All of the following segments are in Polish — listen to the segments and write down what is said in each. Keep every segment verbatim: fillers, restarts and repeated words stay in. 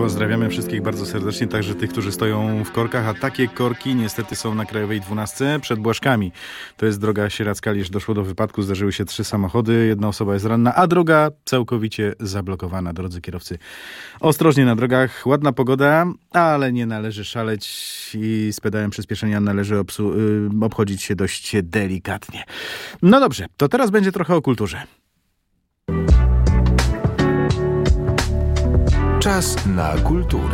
Pozdrawiamy wszystkich bardzo serdecznie, także tych, którzy stoją w korkach, a takie korki niestety są na Krajowej dwunastce przed Błaszkami. To jest droga Sieradzka-Lisz. Doszło do wypadku, zdarzyły się trzy samochody, jedna osoba jest ranna, a droga całkowicie zablokowana. Drodzy kierowcy, ostrożnie na drogach, ładna pogoda, ale nie należy szaleć i z pedałem przyspieszenia należy obsu- y, obchodzić się dość delikatnie. No dobrze, to teraz będzie trochę o kulturze. Czas na kulturę.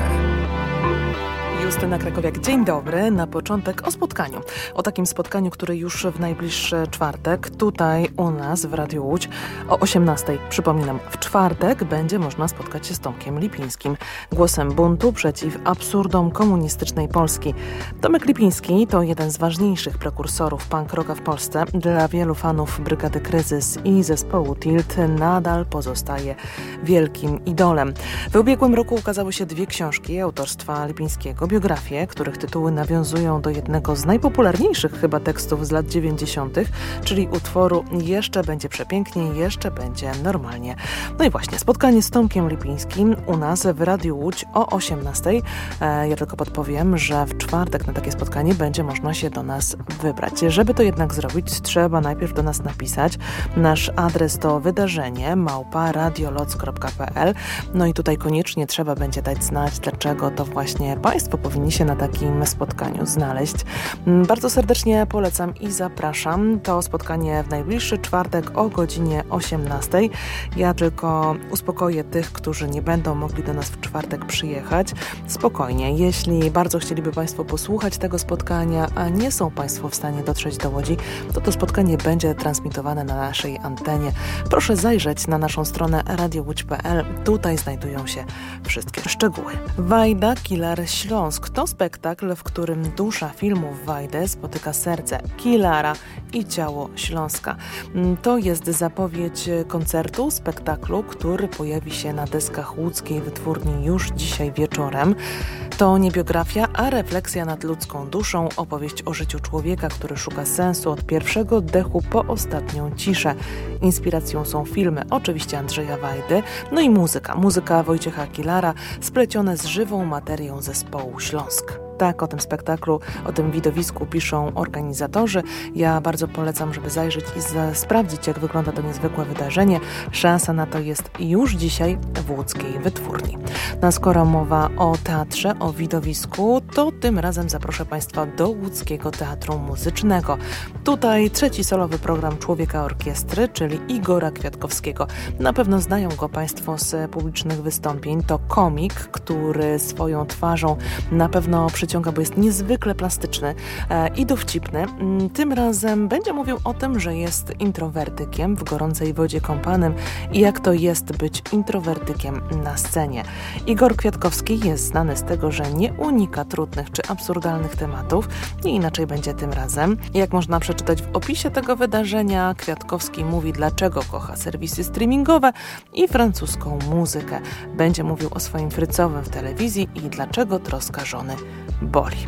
Justyna Krakowiak, dzień dobry. Na początek o spotkaniu. O takim spotkaniu, które już w najbliższy czwartek, tutaj u nas w Radiu Łódź o osiemnastej. Przypominam, w czwartek będzie można spotkać się z Tomkiem Lipińskim. Głosem buntu przeciw absurdom komunistycznej Polski. Tomek Lipiński to jeden z ważniejszych prekursorów punk rocka w Polsce. Dla wielu fanów Brygady Kryzys i zespołu Tilt nadal pozostaje wielkim idolem. W ubiegłym roku ukazały się dwie książki autorstwa Lipińskiego, biografie, których tytuły nawiązują do jednego z najpopularniejszych chyba tekstów z lat dziewięćdziesiątych, czyli utworu Jeszcze będzie przepięknie, jeszcze będzie normalnie. No i właśnie, spotkanie z Tomkiem Lipińskim u nas w Radiu Łódź o osiemnastej. E, ja tylko podpowiem, że w czwartek na takie spotkanie będzie można się do nas wybrać. Żeby to jednak zrobić, trzeba najpierw do nas napisać. Nasz adres to wydarzenie małpa radioloc kropka pe el. No i tutaj koniecznie trzeba będzie dać znać, dlaczego to właśnie Państwo powinni się na takim spotkaniu znaleźć. Bardzo serdecznie polecam i zapraszam. To spotkanie w najbliższy czwartek o godzinie osiemnastej. Ja tylko uspokoję tych, którzy nie będą mogli do nas w czwartek przyjechać. Spokojnie, jeśli bardzo chcieliby Państwo posłuchać tego spotkania, a nie są Państwo w stanie dotrzeć do Łodzi, to to spotkanie będzie transmitowane na naszej antenie. Proszę zajrzeć na naszą stronę radio łódź kropka pe el. Tutaj znajdują się wszystkie szczegóły. Wajda, Killer Śląsk to spektakl, w którym dusza filmu Wajdy spotyka serce Killara i ciało Śląska. To jest zapowiedź koncertu, spektaklu, który pojawi się na deskach łódzkiej wytwórni już dzisiaj wieczorem. To nie biografia, a refleksja nad ludzką duszą, opowieść o życiu człowieka, który szuka sensu od pierwszego oddechu po ostatnią ciszę. Inspiracją są filmy, oczywiście Andrzeja Wajdy, no i muzyka. Muzyka Wojciecha Killara, splecione z żywą materią zespołu Śląsk. Tak, o tym spektaklu, o tym widowisku piszą organizatorzy. Ja bardzo polecam, żeby zajrzeć i za- sprawdzić, jak wygląda to niezwykłe wydarzenie. Szansa na to jest już dzisiaj w łódzkiej wytwórni. No, skoro mowa o teatrze, o widowisku, to tym razem zaproszę Państwa do Łódzkiego Teatru Muzycznego. Tutaj trzeci solowy program Człowieka Orkiestry, czyli Igora Kwiatkowskiego. Na pewno znają go Państwo z publicznych wystąpień. To komik, który swoją twarzą na pewno przy przyciąga, bo jest niezwykle plastyczny e, i dowcipny. Tym razem będzie mówił o tym, że jest introwertykiem w gorącej wodzie kąpanym i jak to jest być introwertykiem na scenie. Igor Kwiatkowski jest znany z tego, że nie unika trudnych czy absurdalnych tematów. Nie inaczej będzie tym razem. Jak można przeczytać w opisie tego wydarzenia, Kwiatkowski mówi, dlaczego kocha serwisy streamingowe i francuską muzykę. Będzie mówił o swoim frycowym w telewizji i dlaczego troska żony boli.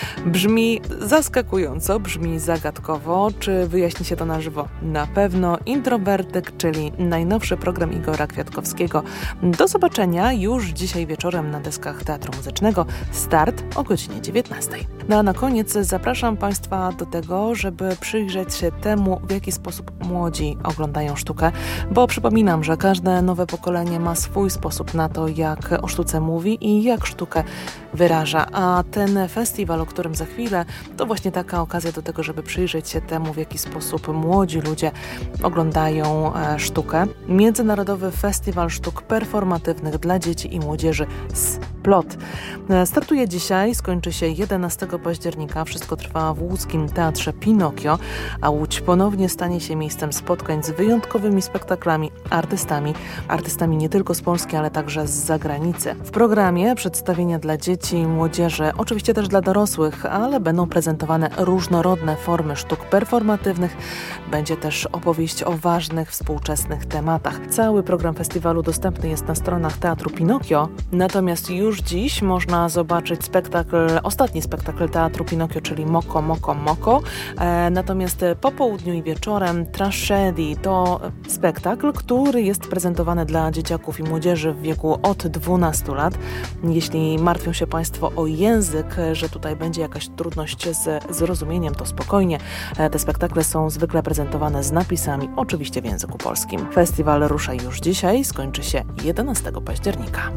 Brzmi zaskakująco, brzmi zagadkowo. Czy wyjaśni się to na żywo? Na pewno. Introwertyk, czyli najnowszy program Igora Kwiatkowskiego. Do zobaczenia już dzisiaj wieczorem na deskach Teatru Muzycznego. Start o godzinie dziewiętnastej. No a na koniec zapraszam Państwa do tego, żeby przyjrzeć się temu, w jaki sposób młodzi oglądają sztukę, bo przypominam, że każde nowe pokolenie ma swój sposób na to, jak o sztuce mówi i jak sztukę wyraża, a ten festiwal, o którym za chwilę, to właśnie taka okazja do tego, żeby przyjrzeć się temu, w jaki sposób młodzi ludzie oglądają e, sztukę. Międzynarodowy Festiwal Sztuk Performatywnych dla Dzieci i Młodzieży SPLOT. E, startuje dzisiaj, skończy się jedenastego października. Wszystko trwa w łódzkim Teatrze Pinokio, a Łódź ponownie stanie się miejscem spotkań z wyjątkowymi spektaklami, artystami, artystami nie tylko z Polski, ale także z zagranicy. W programie przedstawienia dla dzieci i młodzieży, oczywiście też dla dorosłych, ale będą prezentowane różnorodne formy sztuk performatywnych. Będzie też opowieść o ważnych, współczesnych tematach. Cały program festiwalu dostępny jest na stronach Teatru Pinokio, natomiast już już dziś można zobaczyć spektakl, ostatni spektakl Teatru Pinokio, czyli Moko, Moko, Moko. E, natomiast po południu i wieczorem Tragedii to spektakl, który jest prezentowany dla dzieciaków i młodzieży w wieku od dwunastu lat. Jeśli martwią się Państwo o język, że tutaj będzie jakaś trudność z zrozumieniem, to spokojnie. E, te spektakle są zwykle prezentowane z napisami, oczywiście w języku polskim. Festiwal rusza już dzisiaj, skończy się jedenastego października.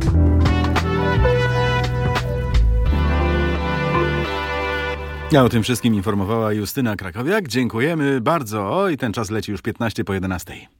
Ja o tym wszystkim informowała Justyna Krakowiak. Dziękujemy bardzo. O, i ten czas leci już piętnaście po jedenastej.